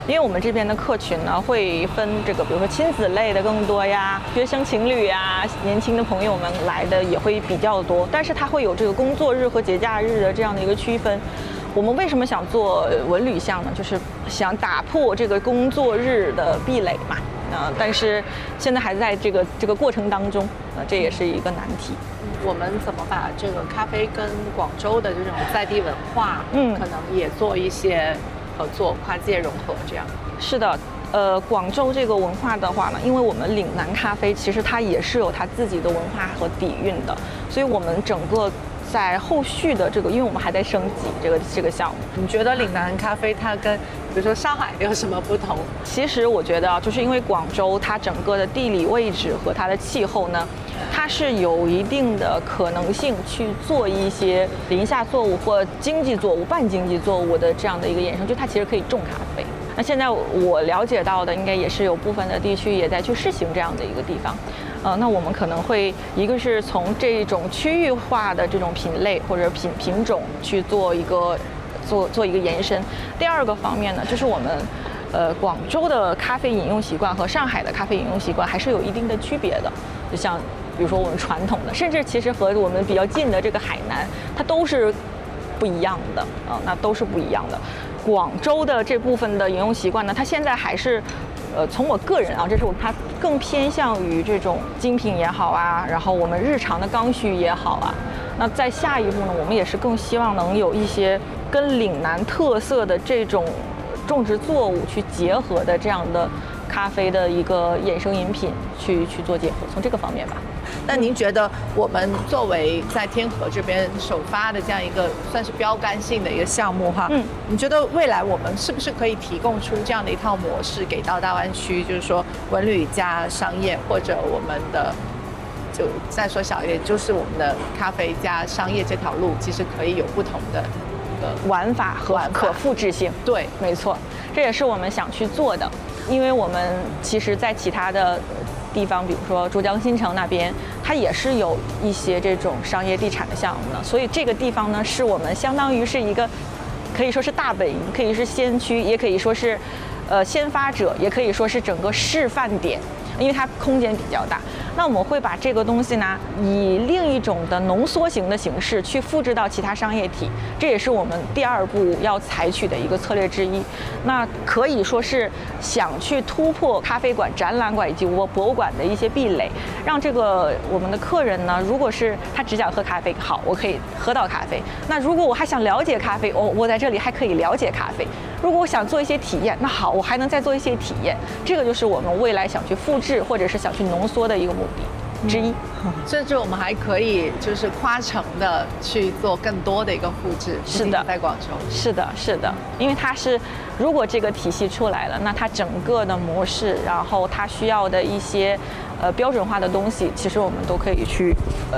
因为我们这边的客群呢，会分这个，比如说亲子类的更多呀，学生情侣呀，年轻的朋友们来的也会比较多。但是它会有这个工作日和节假日的这样的一个区分。我们为什么想做文旅项呢？就是想打破这个工作日的壁垒嘛。但是现在还在这个过程当中，这也是一个难题。 我们怎么把这个咖啡跟广州的这种在地文化，可能也做一些合作，跨界融合这样？ 是的，广州这个文化的话呢，因为我们岭南咖啡其实它也是有它自己的文化和底蕴的，所以我们整个在后续的这个，因为我们还在升级这个项目。 你觉得岭南咖啡它跟比如说上海有什么不同？ 其实我觉得啊，就是因为广州它整个的地理位置和它的气候呢，它是有一定的可能性去做一些林下作物或经济作物、半经济作物的这样的一个衍生，就它其实可以种咖啡。那现在我了解到的，应该也是有部分的地区也在去试行这样的一个地方。那我们可能会一个是从这种区域化的这种品类或者品种去做一个延伸。第二个方面呢，就是我们广州的咖啡饮用习惯和上海的咖啡饮用习惯还是有一定的区别的。就像比如说我们传统的，甚至其实和我们比较近的这个海南，它都是不一样的那都是不一样的。广州的这部分的饮用习惯呢，它现在还是从我个人啊，这是它更偏向于这种精品也好啊，然后我们日常的刚需也好啊。那在下一步呢，我们也是更希望能有一些跟岭南特色的这种种植作物去结合的这样的咖啡的一个衍生饮品去做结合，从这个方面吧。 那您觉得我们作为在天河这边首发的这样一个算是标杆性的一个项目哈，你觉得未来我们是不是可以提供出这样的一套模式给到大湾区，就是说文旅加商业，或者我们的就再说小一点，就是我们的咖啡加商业这条路，其实可以有不同的玩法和可复制性。 对， 没错，这也是我们想去做的。因为我们其实在其他的地方，比如说珠江新城那边，它也是有一些这种商业地产的项目的，所以这个地方呢，是我们相当于是一个可以说是大本营，可以是先驱，也可以说是先发者，也可以说是整个示范点，因为它空间比较大。那我们会把这个东西呢，以另一种的浓缩型的形式去复制到其他商业体，这也是我们第二步要采取的一个策略之一。那可以说是想去突破咖啡馆、展览馆以及博物馆的一些壁垒，让这个我们的客人呢，如果是他只想喝咖啡，好，我可以喝到咖啡。那如果我还想了解咖啡，我在这里还可以了解咖啡。如果我想做一些体验，那好，我还能再做一些体验。这个就是我们未来想去复制或者是想去浓缩的一个目的之一。 甚至我们还可以就是跨城的去做更多的一个复制。 是的， 在广州。 是的，是的，因为它是，如果这个体系出来了，那它整个的模式，然后它需要的一些标准化的东西，其实我们都可以去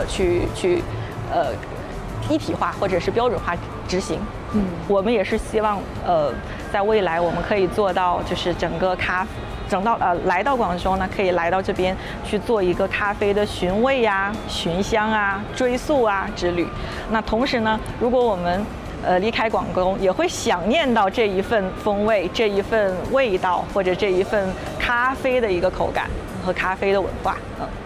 一体化或者是标准化执行。我们也是希望在未来我们可以做到，就是整个来到广州呢，可以来到这边去做一个咖啡的寻味呀、寻香啊、追溯啊之旅。那同时呢，如果我们离开广州，也会想念到这一份风味、这一份味道，或者这一份咖啡的一个口感和咖啡的文化。